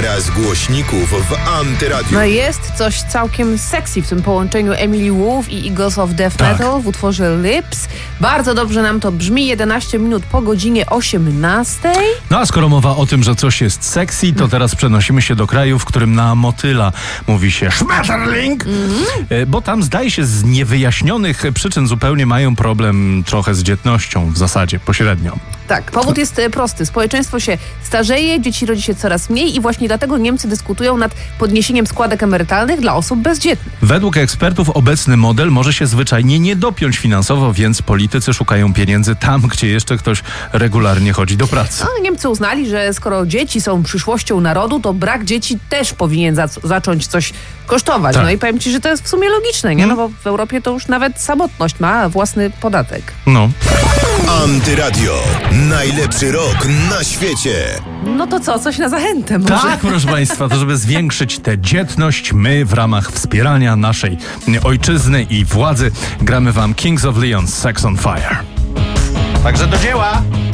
Para z głośników w Antyradiu. No jest coś całkiem sexy w tym połączeniu Emily Wolf i Eagles of Death Metal w utworze Lips. Bardzo dobrze nam to brzmi. 11 minut po godzinie 18. No a skoro mowa o tym, że coś jest sexy, to teraz przenosimy się do kraju, w którym na motyla mówi się Schmetterling, bo tam zdaje się z niewyjaśnionych przyczyn zupełnie mają problem trochę z dzietnością, w zasadzie pośrednio. Tak, powód jest prosty. Społeczeństwo się starzeje, dzieci rodzi się coraz mniej i właśnie dlatego Niemcy dyskutują nad podniesieniem składek emerytalnych dla osób bezdzietnych. Według ekspertów obecny model może się zwyczajnie nie dopiąć finansowo, więc politycy szukają pieniędzy tam, gdzie jeszcze ktoś regularnie chodzi do pracy. No, Niemcy uznali, że skoro dzieci są przyszłością narodu, to brak dzieci też powinien zacząć coś kosztować. Tak. No i powiem ci, że to jest w sumie logiczne, nie? No bo w Europie to już nawet samotność ma własny podatek. No. Antyradio. Najlepszy rok na świecie. No to co? Coś na zachętę może? Tak, proszę Państwa, to żeby zwiększyć tę dzietność, my w ramach wspierania naszej ojczyzny i władzy gramy Wam Kings of Leon, Sex on Fire. Także do dzieła!